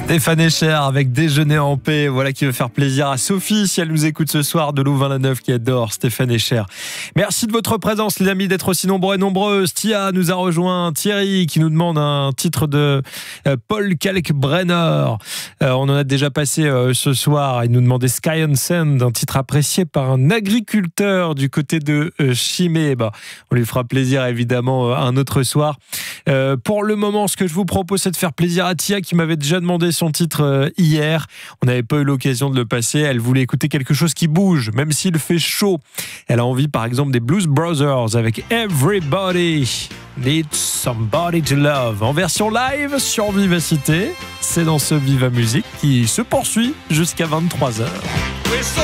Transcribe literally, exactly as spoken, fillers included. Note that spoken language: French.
Stéphane Escher avec Déjeuner en paix. Voilà qui veut faire plaisir à Sophie si elle nous écoute ce soir de Louvain-la-Neuve qui adore Stéphane Escher. Merci de votre présence les amis, d'être aussi nombreux et nombreuses. Tia nous a rejoint, Thierry qui nous demande un titre de Paul Kalkbrenner. Euh, on en a déjà passé euh, ce soir. Il nous demandait Sky and Sand, un titre apprécié par un agriculteur du côté de euh, Chimay. Bah, on lui fera plaisir évidemment euh, un autre soir. Euh, pour le moment, ce que je vous propose, c'est de faire plaisir à Tia qui m'avait déjà demandé son titre euh, hier. On n'avait pas eu l'occasion de le passer. Elle voulait écouter quelque chose qui bouge, même s'il fait chaud. Elle a envie, par exemple, des Blues Brothers avec Everybody Needs Somebody to Love. En version live sur Vivacité. C'est dans ce Viva Musique qui se poursuit jusqu'à vingt-trois heures.